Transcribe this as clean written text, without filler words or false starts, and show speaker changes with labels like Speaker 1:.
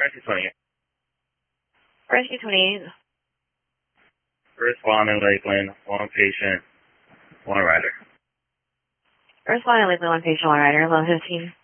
Speaker 1: Rescue 28.
Speaker 2: Rescue 28.
Speaker 1: Responding Lakeland, one patient, one rider.
Speaker 2: Responding Lakeland, one patient, one rider, 11:15.